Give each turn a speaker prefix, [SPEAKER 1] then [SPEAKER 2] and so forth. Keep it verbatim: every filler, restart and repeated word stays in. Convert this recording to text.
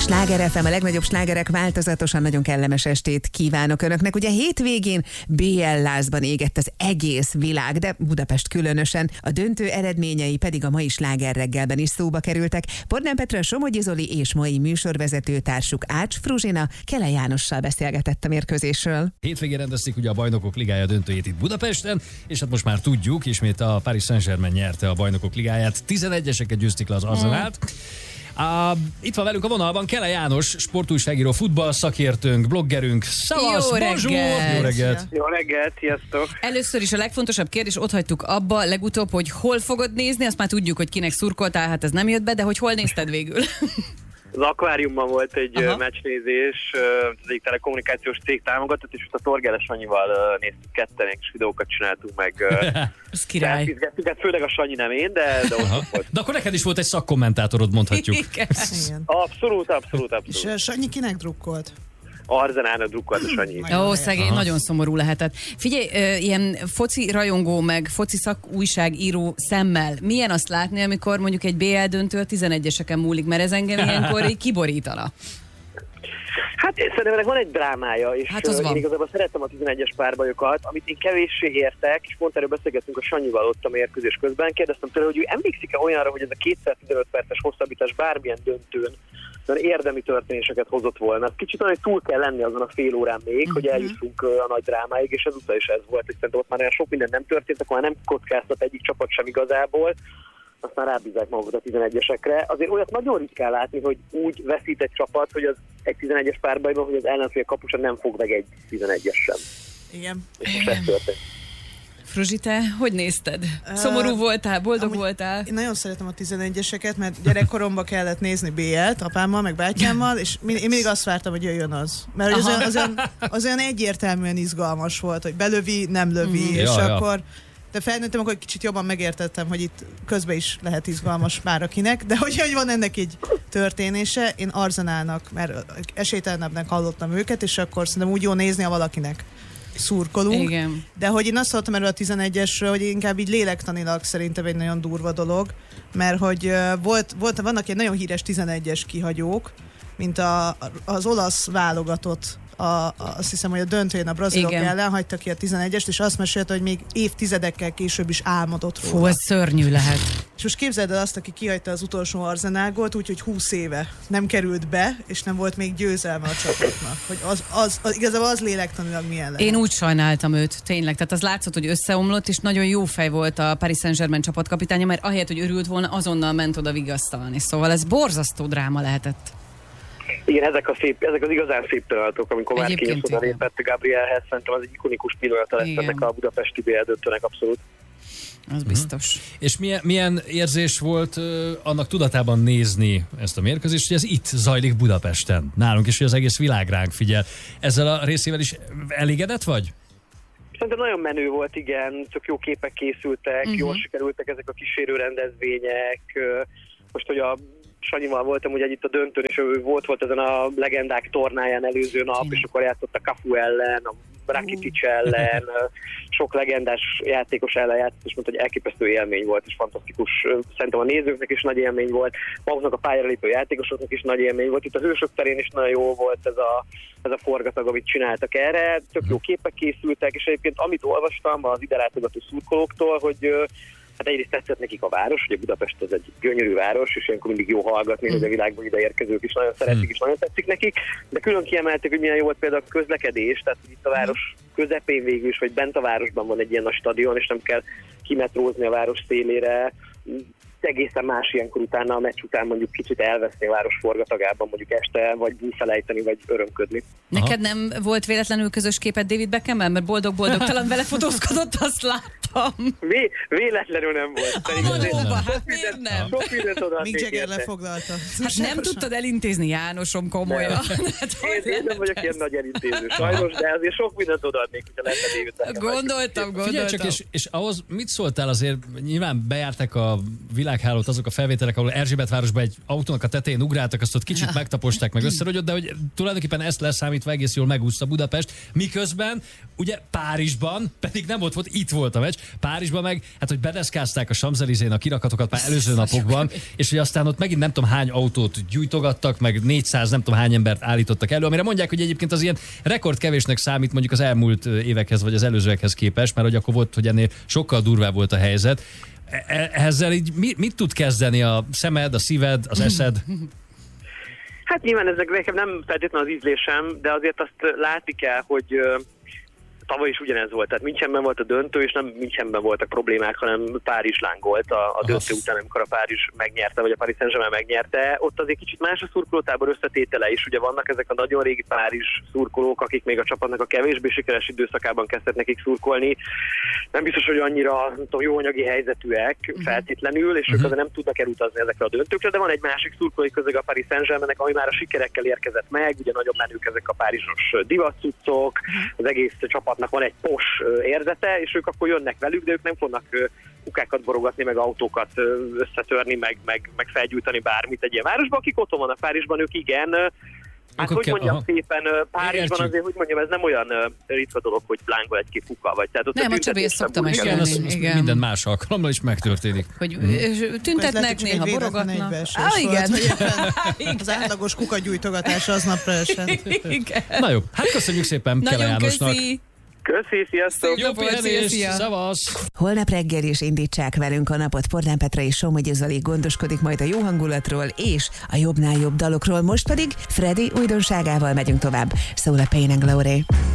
[SPEAKER 1] Sláger ef em, a legnagyobb slágerek, változatosan nagyon kellemes estét kívánok Önöknek. Ugye hétvégén bé el lázban égett az egész világ, de Budapest különösen. A döntő eredményei pedig a mai Sláger reggelben is szóba kerültek. Bornán Petra, Somogyi Zoli és mai műsorvezető társuk Ács Fruzsina Kele Jánossal beszélgetett a mérkőzésről.
[SPEAKER 2] Hétvégén rendezték ugye a Bajnokok Ligája döntőjét itt Budapesten, és hát most már tudjuk, ismét a Paris Saint-Germain nyerte a Bajnokok Ligáját. tizenegyeseket győzték le az Arsenált. Uh, itt van velünk a vonalban Kele János, sportújságíró, futball szakértőnk, bloggerünk. Szavasz,
[SPEAKER 3] Jó
[SPEAKER 2] bonjour!
[SPEAKER 3] reggelt!
[SPEAKER 2] Jó reggelt!
[SPEAKER 4] Jó reggelt, sziasztok!
[SPEAKER 3] Először is a legfontosabb kérdés, ott hagytuk abba legutóbb, hogy hol fogod nézni, azt már tudjuk, hogy kinek szurkoltál, hát ez nem jött be, de hogy hol nézted végül?
[SPEAKER 4] Az akváriumban volt egy
[SPEAKER 3] Aha.
[SPEAKER 4] meccsnézés, az egyik telekommunikációs cég támogatott, és ott a Torgeles Sanyival néztük ketten, és videókat csináltunk meg.
[SPEAKER 3] Ez király.
[SPEAKER 4] Felfizgettük, hát főleg a Sanyi nem én, de, de ott volt.
[SPEAKER 2] De akkor neked is volt egy szakkommentátorod, mondhatjuk.
[SPEAKER 3] Igen.
[SPEAKER 5] Igen.
[SPEAKER 4] Abszolút, abszolút,
[SPEAKER 5] És
[SPEAKER 4] abszolút.
[SPEAKER 5] uh, Sanyi kinek drukkolt?
[SPEAKER 4] Arzenának drukkolt a Sanyi.
[SPEAKER 3] Ó, szegény,
[SPEAKER 2] Aha.
[SPEAKER 3] nagyon szomorú lehetett. Figyelj, ö, ilyen foci rajongó, meg foci szakújságíró szemmel, milyen azt látni, amikor mondjuk egy bé el döntő a tizenegyeseken múlik, mert ez engem ilyenkor így kiborítana.
[SPEAKER 4] Hát én szerintem ennek van egy drámája, és
[SPEAKER 3] Hát az
[SPEAKER 4] én
[SPEAKER 3] van.
[SPEAKER 4] igazából szerettem a tizenegyes párbajokat, amit én kevéssé értek, és pont erről beszélgettünk a Sanyival ott a mérkőzés közben. Kérdeztem tőle, hogy ő emlékszik-e olyanra, hogy ez a kétszáztizenöt perces hosszabbítás bármilyen döntőn olyan érdemi történéseket hozott volna. Kicsit olyan, hogy túl kell lenni azon a fél órán még, uh-huh. hogy eljussunk a nagy drámáig, és ezúttal is ez volt, hogy szerintem ott már olyan sok minden nem történt, akkor már nem kockáztat egyik csapat sem igazából, aztán rábízzák magukat a tizenegyesekre. Azért olyat nagyon ritkán látni, hogy úgy veszít egy csapat, hogy az egy tizenegyes párbajban, hogy az ellenfél kapusa nem fog meg egy tizenegyes sem.
[SPEAKER 5] Igen.
[SPEAKER 4] És most ez történt.
[SPEAKER 3] Fruzsi, te hogy nézted? Szomorú voltál, boldog
[SPEAKER 5] Amúgy
[SPEAKER 3] voltál?
[SPEAKER 5] Én nagyon szeretem a tizenegyeseket, mert gyerekkoromban kellett nézni bé el-t apámmal, meg bátyámmal, és min- én mindig azt vártam, hogy jöjjön az. Mert hogy az olyan, az, olyan, az olyan egyértelműen izgalmas volt, hogy belövi, nem lövi,
[SPEAKER 2] Mhm.
[SPEAKER 5] és
[SPEAKER 2] Ja, ja.
[SPEAKER 5] akkor... De felnőttem, akkor kicsit jobban megértettem, hogy itt közben is lehet izgalmas már akinek, de hogy, hogy van ennek egy történése, én Arzenálnak, mert esélytelenebbnek hallottam őket, és akkor szerintem úgy jó nézni, ha valakinek szurkolunk.
[SPEAKER 3] Igen.
[SPEAKER 5] De hogy én azt hallottam erről a tizenegyesről, hogy inkább így lélektanilag szerintem egy nagyon durva dolog, mert hogy uh, volt, volt, vannak ilyen nagyon híres tizenegyes kihagyók, mint a, az olasz válogatott, a, a, azt hiszem, hogy a döntőjén a brazilok
[SPEAKER 3] Igen.
[SPEAKER 5] ellen hagyta ki a tizenegyest, és azt mesélte, hogy még évtizedekkel később is álmodott róla.
[SPEAKER 3] Fú, ez szörnyű lehet.
[SPEAKER 5] És most képzeld el azt, aki kihagyta az utolsó Arsenal gólt, úgyhogy húsz éve nem került be, és nem volt még győzelme a csapatnak. Hogy az, az, az, igazából az lélektanilag milyen lehet.
[SPEAKER 3] Én úgy sajnáltam őt, tényleg. Tehát az látszott, hogy összeomlott, és nagyon jó fej volt a Paris Saint-Germain csapatkapitánya, mert ahelyett, hogy örült volna, azonnal ment oda vigasztalni. Szóval ez borzasztó dráma lehetett.
[SPEAKER 4] Igen, ezek, a szép, ezek az igazán szép pillanatok, amikor már
[SPEAKER 3] Egyébként
[SPEAKER 4] kényes oda
[SPEAKER 3] igen.
[SPEAKER 4] lépett Gabrielhez, szerintem az egy ikonikus pillanata lesz
[SPEAKER 3] Igen.
[SPEAKER 4] ennek a budapesti bé el döntőnek abszolút.
[SPEAKER 3] Az biztos.
[SPEAKER 2] És milyen, milyen érzés volt uh, annak tudatában nézni ezt a mérkőzést, hogy ez itt zajlik Budapesten, nálunk is, hogy az egész világ ránk figyel. Ezzel a részével is elégedett vagy?
[SPEAKER 4] Szerintem nagyon menő volt, igen, tök jó képek készültek, uh-huh. jól sikerültek ezek a kísérő rendezvények. Most, hogy a Sanyival voltam ugye itt a döntőn, és ő volt volt ezen a legendák tornáján előző nap,
[SPEAKER 3] Tényleg.
[SPEAKER 4] és akkor játszott a Cafu ellen, a Rakitic ellen, sok legendás játékos ellen játszott, és mondta, hogy elképesztő élmény volt, és fantasztikus. Szerintem a nézőknek is nagy élmény volt, maguknak a pályára lépő játékosoknak is nagy élmény volt. Itt a Hősök terén is nagyon jó volt ez a, ez a forgatag, amit csináltak erre. Tök jó képek készültek, és egyébként amit olvastam az ide látogató szurkolóktól, hogy hát egyrészt tetszett nekik a város, ugye Budapest az egy gyönyörű város, és ilyenkor mindig jó hallgatni, mm. hogy a világban ide érkezők is nagyon szeretik, mm. és nagyon tetszik nekik, de külön kiemelték, hogy milyen jó volt például a közlekedés, tehát hogy itt a város közepén végül is, vagy bent a városban van egy ilyen nagy stadion, és nem kell kimetrózni a város szélére, egészen más ilyenkor utána a meccs után mondjuk kicsit elveszni a város forgatagában, mondjuk este, vagy búfelejteni, vagy örömködni.
[SPEAKER 3] Neked nem volt véletlenül közös képed David Beckham-mel, mert boldog-boldogtalan vele fotózkodott, azt láttam.
[SPEAKER 4] Vé- véletlenül nem volt. Pedig azért
[SPEAKER 3] Valóban, hát
[SPEAKER 4] sok
[SPEAKER 3] miért
[SPEAKER 4] mindent-
[SPEAKER 3] nem?
[SPEAKER 4] Sok mindent
[SPEAKER 5] Mick
[SPEAKER 4] odaadnék
[SPEAKER 5] Jagger
[SPEAKER 4] érte.
[SPEAKER 5] lefoglalta.
[SPEAKER 3] Hát nem tudtad elintézni, Jánosom, komolyan. Hát, hogy
[SPEAKER 4] Én, én nem vagyok ilyen nagy elintéző, sajnos, de azért sok mindent odaadnék, hogyha lenne David Beckham.
[SPEAKER 3] Gondoltam,
[SPEAKER 2] Figyelj
[SPEAKER 3] gondoltam.
[SPEAKER 2] csak, és, és ahhoz mit szóltál azért, nyilván bejártak a világ világhálót azok a felvételek, ahol Erzsébetvárosban egy autónak a tetején ugráltak, azt ott kicsit megtaposták, meg összerogyott, de hogy tulajdonképpen ezt leszámítva egész jól megúszta Budapest, miközben ugye Párizsban pedig nem ott volt, itt volt a meccs, Párizsban meg, hát hogy bedeszkázták a Champs-Élysén a kirakatokat már előző napokban, és hogy aztán ott megint nem tudom hány autót gyújtogattak, meg négyszáz nem tudom hány embert állítottak elő, amire mondják, hogy egyébként az ilyen rekordkevésnek számít mondjuk az elmúlt évekhez vagy az előzőekhez képest, mert hogy akkor volt, hogy ennél sokkal durvább volt a helyzet. E- ezzel így mit, mit tud kezdeni a szemed, a szíved, az eszed?
[SPEAKER 4] Hát nyilván ezek nekem nem feltétlenül az ízlésem, de azért azt látni kell, hogy tavaly is ugyanez volt, tehát Münchenben volt a döntő, és nem Münchenben voltak problémák, hanem Párizs lángolt a, a döntő után, amikor a Párizs megnyerte, vagy a Paris Saint-Germain megnyerte. Ott azért kicsit más a szurkolótábor összetétele is. Ugye vannak ezek a nagyon régi Párizs szurkolók, akik még a csapatnak a kevésbé sikeres időszakában kezdtek nekik szurkolni. Nem biztos, hogy annyira nem tudom, jó anyagi helyzetűek feltétlenül, és ők azért nem tudnak elutazni ezekre a döntőkre, de van egy másik szurkolói közeg a Paris Saint-Germainnek, ami már a sikerekkel érkezett meg, ugye nagyon menők ezek a párizsos divatcuccok, az egész csapat van egy pos érzete, és ők akkor jönnek velük, de ők nem fognak kukákat borogatni, meg autókat összetörni, meg, meg, meg felgyújtani bármit egy ilyen városban. Akik otthon vannak Párizsban, ők igen. Hát
[SPEAKER 2] Akkor
[SPEAKER 4] hogy
[SPEAKER 2] kell,
[SPEAKER 4] mondjam
[SPEAKER 2] aha.
[SPEAKER 4] szépen, Párizsban
[SPEAKER 2] Értjük.
[SPEAKER 4] azért, hogy mondjam, ez nem olyan ritka dolog, hogy lángol egy-két kuka, vagy tehát ott
[SPEAKER 3] Nem, a Csabi, ezt szoktam
[SPEAKER 2] Igen,
[SPEAKER 3] mesélni.
[SPEAKER 2] az, az
[SPEAKER 3] Igen.
[SPEAKER 2] minden más alkalommal is megtörténik.
[SPEAKER 3] Hogy
[SPEAKER 2] Mhm.
[SPEAKER 3] ö, tüntetnek, néha borogatnak.
[SPEAKER 5] Ah, igen.
[SPEAKER 3] Igen.
[SPEAKER 5] Az átlagos kukagyújtogatás aznapra esett.
[SPEAKER 3] Igen.
[SPEAKER 2] Na jó, hát köszönjük szépen Kele
[SPEAKER 3] Nagyon
[SPEAKER 2] Jánosnak.
[SPEAKER 3] köszi.
[SPEAKER 4] Köszi, sziasztok!
[SPEAKER 2] Jó
[SPEAKER 3] Napot, szia,
[SPEAKER 2] pihenést,
[SPEAKER 3] szia.
[SPEAKER 2] szavasz!
[SPEAKER 1] Holnap reggel is indítsák velünk a napot. Pordán Petra és Somogyi Zoli gondoskodik majd a jó hangulatról és a jobbnál jobb dalokról. Most pedig Freddy újdonságával megyünk tovább. Szól a Pain and Glory.